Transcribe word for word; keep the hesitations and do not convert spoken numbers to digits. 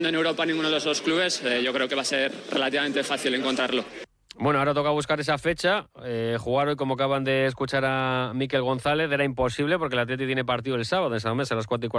En Europa ninguno de los dos clubes, eh, yo creo que va a ser relativamente fácil encontrarlo. Bueno, ahora toca buscar esa fecha. Eh, jugar hoy, como acaban de escuchar a Mikel González, era imposible porque el Atleti tiene partido el sábado en San Mamés a las cuatro y cuarto.